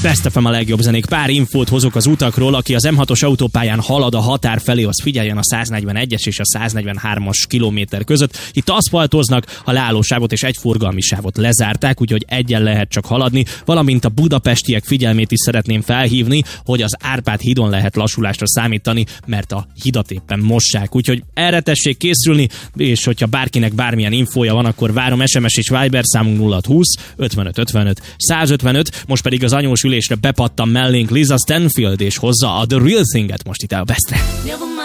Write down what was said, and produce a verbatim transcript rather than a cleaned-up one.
Best ef em a legjobb zenék. Pár infót hozok az utakról. Aki az em hatos autópályán halad a határ felé, az figyeljen a száznegyvenegyes és a száznegyvenhármas kilométer között. Itt aszfaltoznak, a leállósávot és egy forgalmi sávot lezárták, úgyhogy egyen lehet csak haladni, valamint a budapestiek figyelmét is szeretném felhívni, hogy az Árpád hídon lehet lassulásra számítani, mert a hidat éppen mossák. Úgyhogy erre tessék készülni, és hogyha bárkinek bármilyen infója van, akkor várom. es em es és Viber számunk nulla húsz ötvenöt ötvenöt százötvenöt. Most pedig az anyós ülésre bepattam mellénk Lisa Stanfield, és hozza a The Real Thing-et most itt a Bestre.